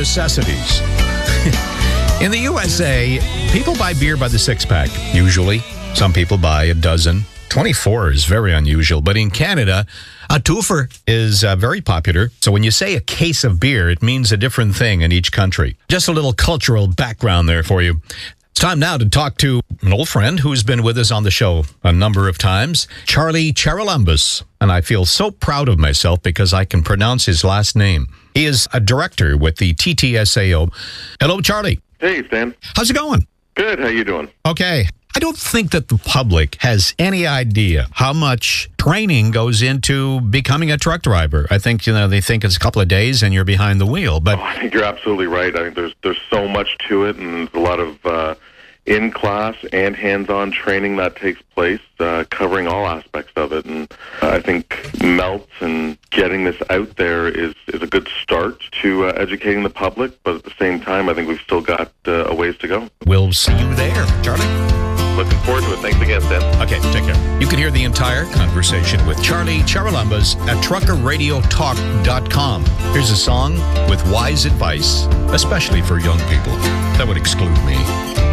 necessities. In the USA, people buy beer by the six-pack, usually. Some people buy a dozen. 24 is very unusual, but in Canada, a twofer is very popular. So when you say a case of beer, it means a different thing in each country. Just a little cultural background there for you. It's time now to talk to an old friend who's been with us on the show a number of times, Charlie Charalambous. And I feel so proud of myself because I can pronounce his last name. He is a director with the TTSAO. Hello, Charlie. Hey, Stan. How's it going? Good. How you doing? Okay. I don't think that the public has any idea how much training goes into becoming a truck driver. I think, they think it's a couple of days and you're behind the wheel. But I think you're absolutely right. I think there's so much to it, and a lot of in-class and hands-on training that takes place, covering all aspects of it. And I think melts and getting this out there is a good start to educating the public. But at the same time, I think we've still got a ways to go. We'll see you there, Charlie. Looking forward to it. Thanks again, Stan. Okay, take care. You can hear the entire conversation with Charlie Charalambous at truckerradiotalk.com. Here's a song with wise advice, especially for young people. That would exclude me.